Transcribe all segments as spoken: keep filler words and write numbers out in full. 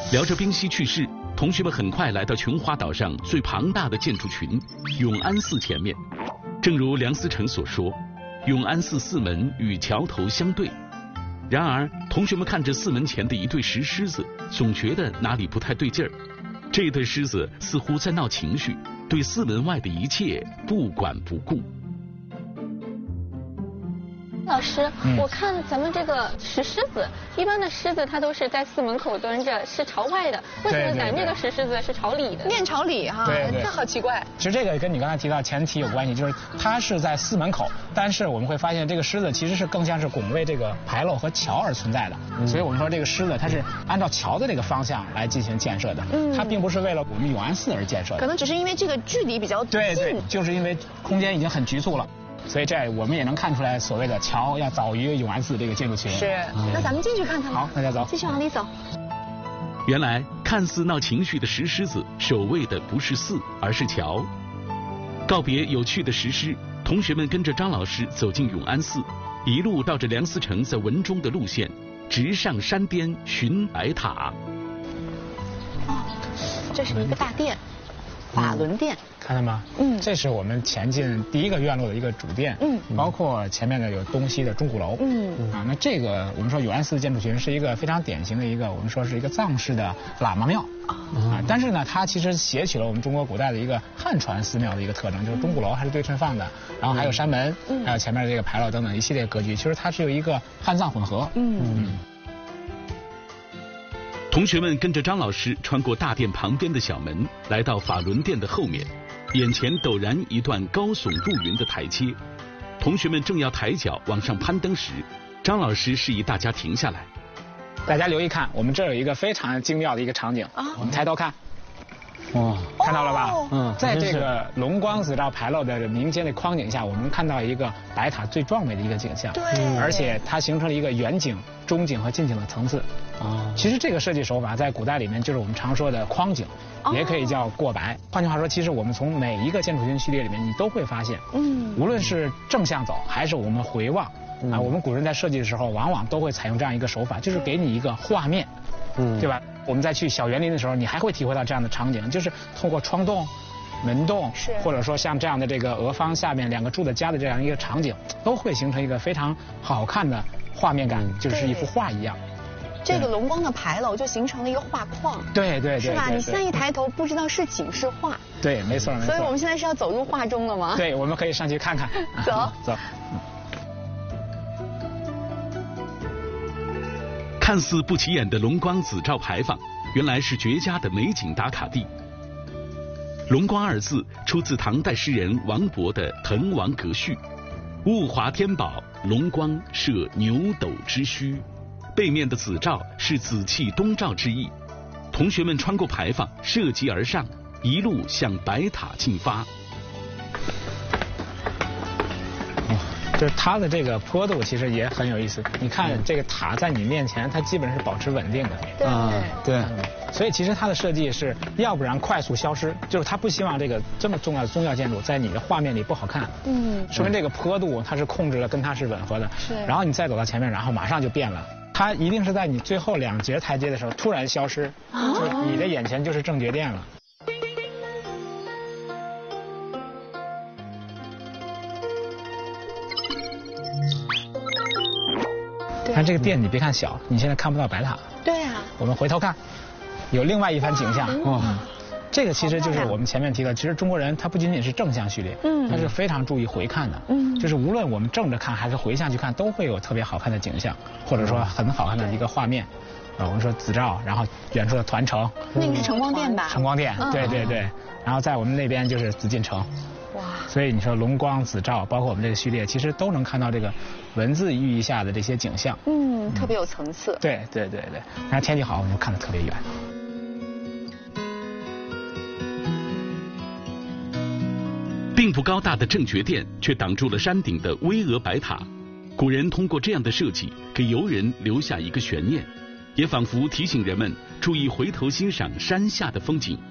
聊着冰溪趣事，同学们很快来到琼花岛上最庞大的建筑群永安寺前面。正如梁思成所说，永安寺四门与桥头相对。然而，同学们看着寺门前的一对石狮子，总觉得哪里不太对劲儿。这对狮子似乎在闹情绪，对寺门外的一切不管不顾。 老师， 嗯、 我看咱们这个石狮子，一般的狮子它都是在寺门口蹲着，是朝外的。为什么咱这个石狮子是朝里的？ 面朝里哈， 对对， 这好奇怪。 其实这个跟你刚才提到前提有关系，就是它是在寺门口，但是我们会发现这个狮子其实是更像是拱卫这个牌楼和桥而存在的。嗯、所以我们说这个狮子它是按照桥的这个方向来进行建设的，嗯、它并不是为了我们永安寺而建设的。 可能只是因为这个距离比较近。 对对，就是因为空间已经很局促了。所以这我们也能看出来，所谓的桥要早于永安寺这个建筑群。 是，嗯、那咱们进去看看吧。 好，大家走， 继续往里走。 原来看似闹情绪的石狮子，守卫的不是寺，而是桥。告别有趣的石狮，同学们跟着张老师走进永安寺，一路绕着梁思成在文中的路线，直上山巅寻白塔。 哦，这是一个大殿。法轮殿， 看到吗？嗯，这是我们前进第一个院落的一个主殿，嗯，包括前面的有东西的钟鼓楼，嗯啊，那这个我们说永安寺建筑群是一个非常典型的一个，我们说是一个藏式的喇嘛庙，啊，但是呢，它其实写取了我们中国古代的一个汉传寺庙的一个特征，就是钟鼓楼还是对称放的，然后还有山门，还有前面这个牌楼等等一系列格局，其实它是有一个汉藏混合，嗯嗯。 同学们跟着张老师穿过大殿旁边的小门，来到法轮殿的后面，眼前陡然一段高耸入云的台阶。同学们正要抬脚往上攀登时，张老师示意大家停下来。 大家留意看，我们这儿有一个非常精妙的一个场景，啊、我们抬头看。哇，看到了吧？嗯，在这个龙光紫照牌楼的民间的框景下，我们看到一个白塔最壮美的一个景象。 对， 而且它形成了一个远景、中景和近景的层次。啊，其实这个设计手法在古代里面就是我们常说的框景，也可以叫过白。换句话说，其实我们从每一个建筑群序列里面，你都会发现，嗯，无论是正向走还是我们回望，啊，我们古人在设计的时候，往往都会采用这样一个手法，就是给你一个画面，嗯，对吧？我们在去小园林的时候，你还会体会到这样的场景，就是通过窗洞、门洞，是或者说像这样的这个额方下面两个柱子夹的这样一个场景，都会形成一个非常好看的画面感，就是一幅画一样。 这个龙光的牌楼就形成了一个画框， 对对对， 是吧？你现在一抬头，不知道是景是画。 对，没错没错。 所以我们现在是要走入画中了吗？ 对，我们可以上去看看。 走走。 看似不起眼的龙光紫照牌坊，原来是绝佳的美景打卡地。龙光二字出自唐代诗人王勃的《滕王阁序》，物华天宝，龙光摄牛斗之虚。背面的紫照是紫气东照之意。同学们穿过牌坊，涉级而上，一路向白塔进发。 就是它的这个坡度其实也很有意思，你看这个塔在你面前，它基本是保持稳定的。 对、嗯、 对、嗯，所以其实它的设计是要不然快速消失，就是它不希望这个这么重要的宗教建筑在你的画面里不好看。嗯，说明这个坡度它是控制了，跟它是吻合的。是，然后你再走到前面，然后马上就变了。它一定是在你最后两节台阶的时候突然消失，啊、就是你的眼前就是正觉殿了。看这个殿，你别看小，你现在看不到白塔。 对啊。我们回头看，有另外一番景象。哇，嗯、这个其实就是我们前面提的，其实中国人他不仅仅是正向序列，嗯，他是非常注意回看的。嗯，就是无论我们正着看还是回向去看，都会有特别好看的景象，或者说很好看的一个画面。啊，我们说紫照，然后远处的团城， 那个是晨光殿吧？ 晨光殿，对对对。然后在我们那边就是紫禁城。哇！所以你说龙光紫照，包括我们这个序列，其实都能看到这个文字寓意下的这些景象。 嗯，特别有层次。 对对对对，然后天气好，我们就看得特别远。 并不高大的正觉殿，却挡住了山顶的巍峨白塔。古人通过这样的设计，给游人留下一个悬念，也仿佛提醒人们注意回头欣赏山下的风景。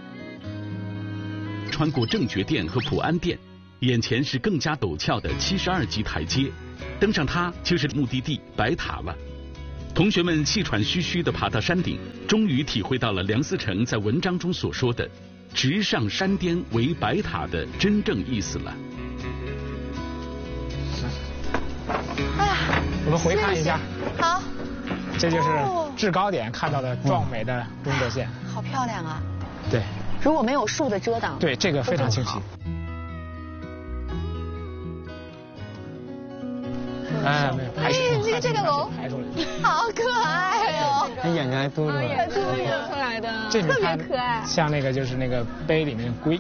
穿过正觉殿和普安殿，眼前是更加陡峭的七十二级台阶，登上它就是目的地白塔了。 同学们气喘吁吁地爬到山顶，终于体会到了梁思成在文章中所说的“直上山巅为白塔”的真正意思了。 哎呀， 我们回看一下。 好。 这就是制高点看到的壮美的中轴线。 好漂亮啊！ 对。 如果没有树的遮挡， 对，这个非常清晰。哎， 哎，这这个龙排出来， 好可爱哦！ 它眼睛还嘟出来， 眼珠凸出来的， 这你看特别可爱， 像那个就是那个碑里面的龟。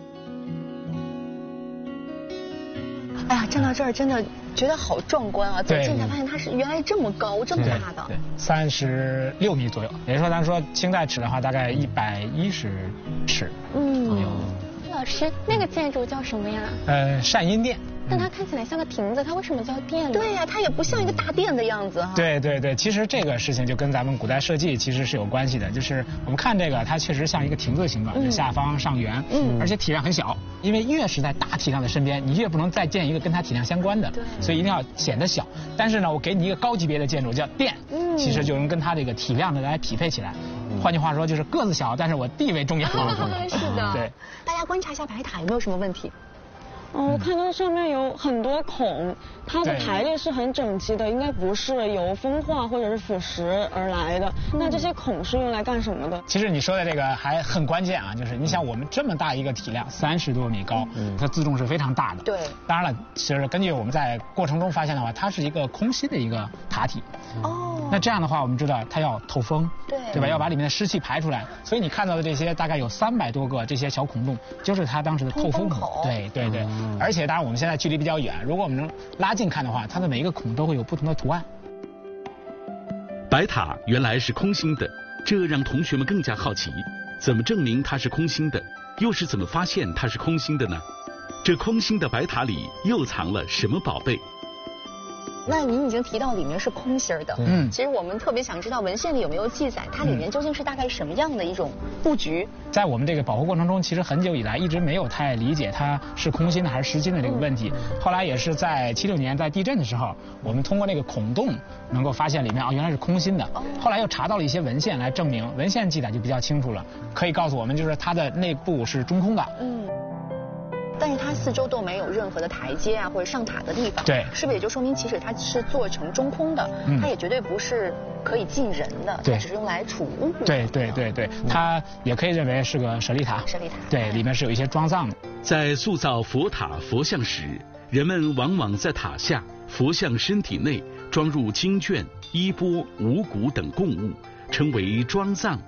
哎呀，站到这儿真的觉得好壮观啊！走近才发现它是原来这么高，这么大的， 三十六米左右，也就是说，咱说清代尺的话，大概一百一十尺。 嗯， 老师，那个建筑叫什么呀？ 呃，善因殿。 但它看起来像个亭子，它为什么叫殿呢？ 对呀、啊，它也不像一个大殿的样子哈。 对对对，其实这个事情就跟咱们古代设计其实是有关系的，就是我们看这个，它确实像一个亭子的形状，嗯、就下方上圆，嗯，而且体量很小，因为越是在大体量的身边，你越不能再建一个跟它体量相关的，所以一定要显得小。但是呢，我给你一个高级别的建筑叫殿，嗯，其实就能跟它这个体量的来匹配起来。嗯、换句话说，就是个子小，但是我地位重要。 是的。 对。 大家观察一下白塔有没有什么问题？ 哦，我看到上面有很多孔，它的排列是很整齐的，应该不是由风化或者是腐蚀而来的。嗯、那这些孔是用来干什么的？ 其实你说的这个还很关键啊，就是你想我们这么大一个体量，三十多米高，嗯、它自重是非常大的。 对。 当然了，其实根据我们在过程中发现的话，它是一个空心的一个塔体。哦。那这样的话，我们知道它要透风， 对， 对吧？要把里面的湿气排出来，所以你看到的这些大概有三百多个这些小孔洞，就是它当时的透风孔。对对对。嗯、而且当然我们现在距离比较远，如果我们能拉近看的话，它的每一个孔都会有不同的图案。 白塔原来是空心的，这让同学们更加好奇，怎么证明它是空心的？又是怎么发现它是空心的呢？这空心的白塔里又藏了什么宝贝？ 那您已经提到里面是空心儿的，嗯，其实我们特别想知道文献里有没有记载，它里面究竟是大概什么样的一种布局？ 在我们这个保护过程中，其实很久以来一直没有太理解它是空心的还是实心的这个问题。嗯、后来也是在七六年在地震的时候，我们通过那个孔洞能够发现里面啊、哦、原来是空心的。哦、后来又查到了一些文献来证明，文献记载就比较清楚了，可以告诉我们就是它的内部是中空的。嗯。 但是它四周都没有任何的台阶啊，或者上塔的地方， 对， 是不是也就说明其实它是做成中空的，嗯、它也绝对不是可以进人的，它只是用来储物的。 对对对对，它也可以认为是个舍利塔。 舍利塔， 对，里面是有一些装藏的。 在塑造佛塔佛像时，人们往往在塔下、佛像身体内装入经卷、衣钵、五谷等供物，称为装藏。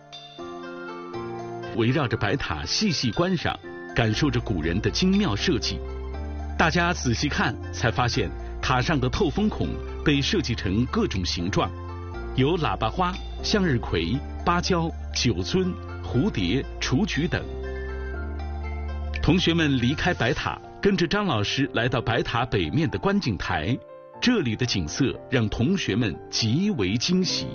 围绕着白塔细细观赏，感受着古人的精妙设计。大家仔细看，才发现塔上的透风孔被设计成各种形状，有喇叭花、向日葵、芭蕉、九尊、蝴蝶、雏菊等。同学们离开白塔，跟着张老师来到白塔北面的观景台，这里的景色让同学们极为惊喜。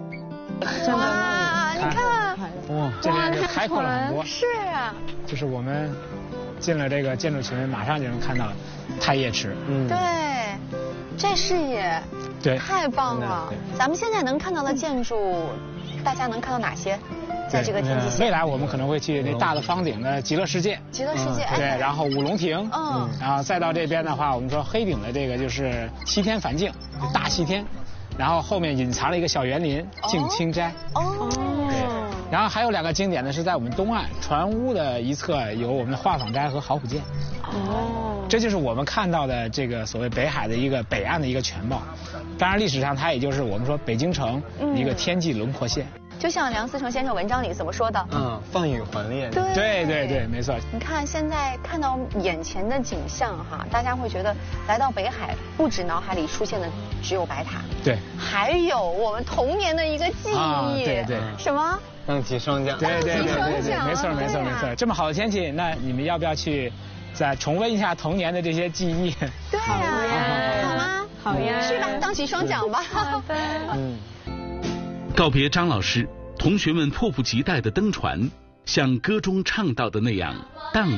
哇，你看， 哇，这边就开阔了很多。 是啊， 就是我们进了这个建筑群，马上就能看到太液池。 嗯，对，这视野对太棒了。咱们现在能看到的建筑，大家能看到哪些？在这个天际线。 未来我们可能会去那大的方顶的极乐世界。 极乐世界。 对，然后五龙亭。嗯。然后再到这边的话，我们说黑顶的这个就是西天梵境，大西天。然后后面隐藏了一个小园林，静清斋。哦。对。然后还有两个经典的是在我们东岸船屋的一侧有我们的画舫斋和好虎涧。哦。这就是我们看到的这个所谓北海的一个北岸的一个全貌。当然历史上它也就是我们说北京城一个天际轮廓线。 就像梁思成先生文章里怎么说的？ 嗯，放眼环列。 对对对对，没错。 你看现在看到眼前的景象哈，大家会觉得来到北海，不止脑海里出现的只有白塔， 对， 还有我们童年的一个记忆。啊、 对对。 什么？ 荡起双桨。 对对对对对，没错没错没错。这么好的天气，那你们要不要去再重温一下童年的这些记忆？ 对呀，好吗？ 好呀， 去吧，荡起双桨吧。 好的。 嗯。告别张老师，同学们迫不及待地登船，像歌中唱到的那样荡